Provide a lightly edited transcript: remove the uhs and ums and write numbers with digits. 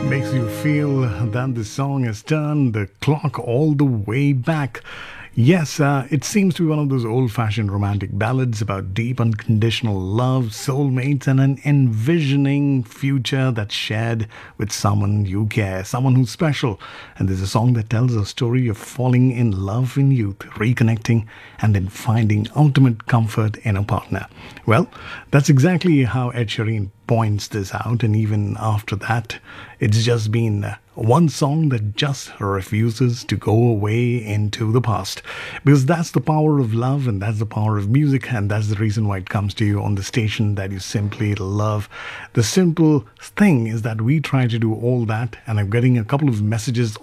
Makes you feel that the song has turned the clock all the way back. Yes, it seems to be one of those old fashioned romantic ballads about deep unconditional love, soulmates, and an envisioning future that's shared with someone you care, someone who's special. And there's a song that tells a story of falling in love in youth, reconnecting, and then finding ultimate comfort in a partner. Well, that's exactly how Ed Sheeran points this out, and even after that, it's just been one song that just refuses to go away into the past. Because that's the power of love, and that's the power of music, and that's the reason why it comes to you on the station that you simply love. The simple thing is that we try to do all that, and I'm getting a couple of messages